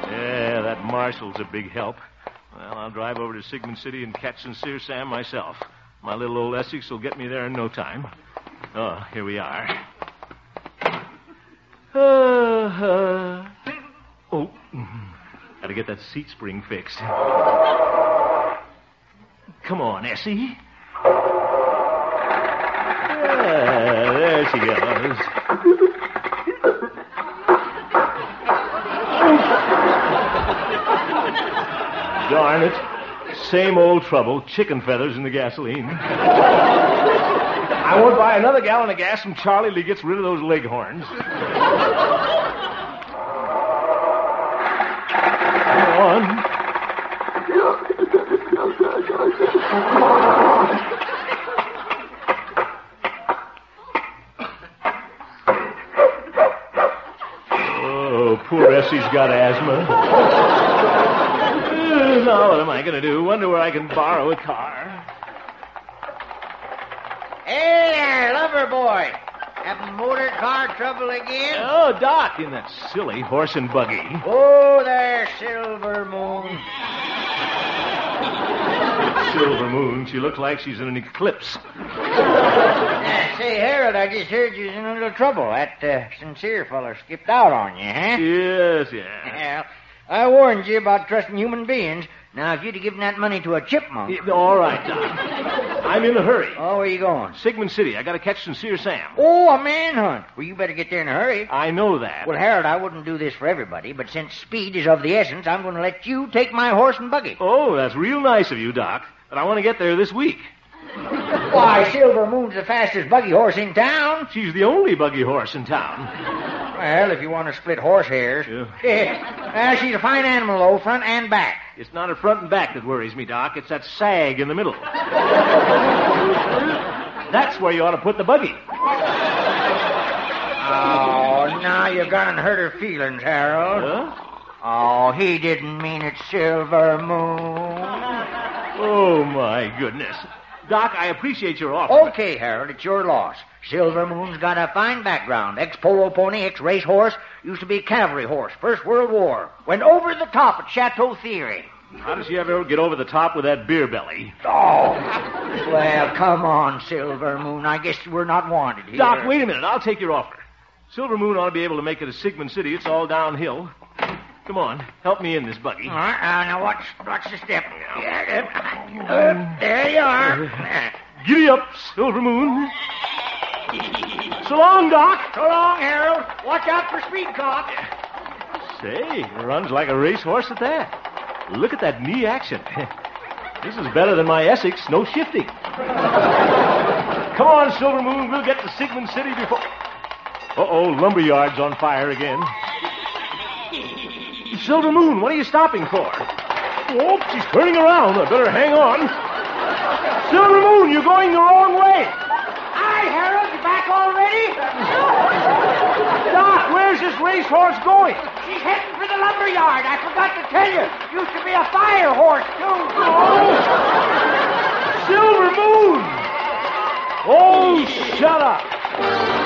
Yeah, that marshal's a big help. Well, I'll drive over to Sigmund City and catch Sincere Sam myself. My little old Essex will get me there in no time. Oh, here we are. Oh, gotta get that seat spring fixed. Come on, Essie. Yeah, there she goes. Darn it. Same old trouble. Chicken feathers in the gasoline. I won't buy another gallon of gas from Charlie till he gets rid of those leghorns. Come on. Oh, poor Essie's got asthma. Now, what am I going to do? Wonder where I can borrow a car. Hey there, lover boy. Having motor car trouble again? Oh, Doc, in that silly horse and buggy. Oh, there, Silver Moon. Silver Moon. She looks like she's in an eclipse. Say, Harold, I just heard you was in a little trouble. That Sincere feller skipped out on you, huh? Yes, yeah. Well, I warned you about trusting human beings. Now, if you'd have given that money to a chipmunk... All right, Doc. I'm in a hurry. Oh, where you going? Sigmund City. I got to catch Sincere Sam. Oh, a manhunt. Well, you better get there in a hurry. I know that. Well, Harold, I wouldn't do this for everybody, but since speed is of the essence, I'm going to let you take my horse and buggy. Oh, that's real nice of you, Doc. But I want to get there this week. Why, Silver Moon's the fastest buggy horse in town. She's the only buggy horse in town. Well, if you want to split horse hairs. Yeah. She's a fine animal, though, front and back. It's not her front and back that worries me, Doc. It's that sag in the middle. That's where you ought to put the buggy. Oh, now you've gone and hurt her feelings, Harold. Huh? Oh, he didn't mean it, Silver Moon. Oh, my goodness. Doc, I appreciate your offer. Okay, Harold, it's your loss. Silver Moon's got a fine background. Ex-polo pony, ex-race horse. Used to be a cavalry horse. First World War. Went over the top at Chateau Thierry. How does she ever get over the top with that beer belly? Oh, well, come on, Silver Moon. I guess we're not wanted here. Doc, wait a minute. I'll take your offer. Silver Moon ought to be able to make it to Sigmund City. It's all downhill. Come on, help me in this buggy. All right, now watch the step. There you are. Giddy up, Silver Moon. So long, Doc. So long, Harold. Watch out for speed cop. Say, runs like a racehorse at that. Look at that knee action. This is better than my Essex, no shifting. Come on, Silver Moon, we'll get to Sigmund City before... Uh-oh, lumberyard's on fire again. Silver Moon, what are you stopping for? Oh, she's turning around. I better hang on. Silver Moon, you're going the wrong way. Hi, Harold. You back already? Doc, where's this racehorse going? She's heading for the lumberyard. I forgot to tell you. Used to be a fire horse, too. Oh, Silver Moon! Oh, shut up.